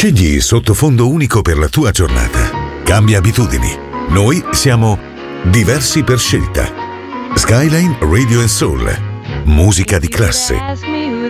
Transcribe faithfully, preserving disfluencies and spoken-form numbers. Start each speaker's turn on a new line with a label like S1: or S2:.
S1: Scegli sottofondo unico per la tua giornata. Cambia abitudini. Noi siamo diversi per scelta. Skyline Radio and Soul. Musica di classe.